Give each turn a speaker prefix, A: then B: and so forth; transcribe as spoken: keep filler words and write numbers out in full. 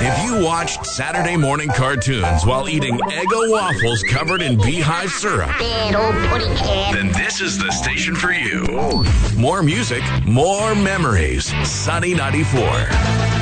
A: If you watched Saturday morning cartoons while eating Eggo waffles covered in beehive syrup, then this is the station for you. More music, more memories. Sunny ninety-four.